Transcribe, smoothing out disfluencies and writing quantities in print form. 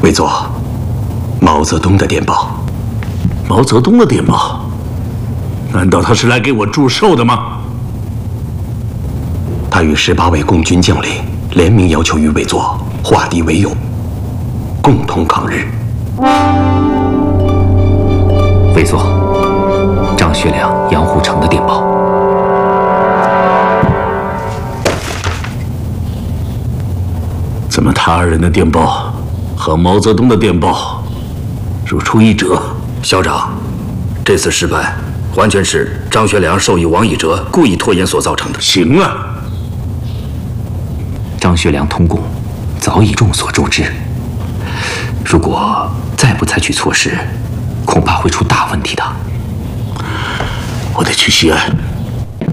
委座，毛泽东的电报。 毛泽东的电报？难道他是来给我祝寿的吗？ 他与18位共军将领联名要求与委座化敌为友，共同抗日。 委座，张学良、杨虎城的电报。 怎么他二人的电报和毛泽东的电报如出一辙？ 校长，这次失败完全是张学良授意王以哲故意拖延所造成的。 行啊！ 张学良通共，早已众所周知。如果再不采取措施，恐怕会出大问题的。 我得去西安。